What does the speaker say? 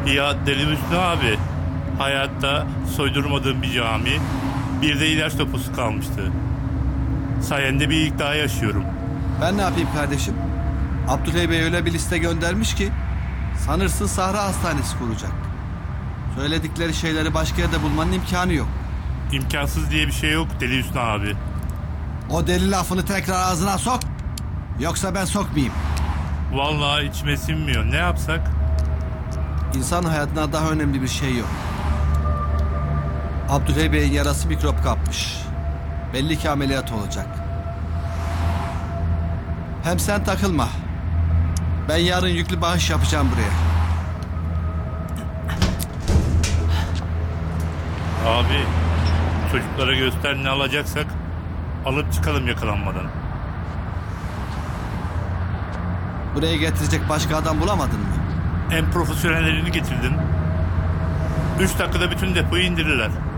Ya Deli Hüsnü abi, hayatta soydurmadığım bir cami, bir de ilaç deposu kalmıştı. Sayende bir ilk daha yaşıyorum. Ben ne yapayım kardeşim? Abdülhey Bey öyle bir liste göndermiş ki sanırsın Sahra Hastanesi kuracak. Söyledikleri şeyleri başka yerde bulmanın imkanı yok. İmkansız diye bir şey yok Deli Hüsnü abi. O deli lafını tekrar ağzına sok. Yoksa ben sokmayayım. Vallahi içime sinmiyor. Ne yapsak? İnsan hayatına daha önemli bir şey yok. Abdülhey Bey'in yarası mikrop kapmış. Belli ki ameliyat olacak. Hem sen takılma. Ben yarın yüklü bağış yapacağım buraya. Abi, çocuklara göster, ne alacaksak alıp çıkalım yakalanmadan. Buraya getirecek başka adam bulamadın mı? En profesyonellerini getirdim. 3 dakikada bütün depoyu indirirler.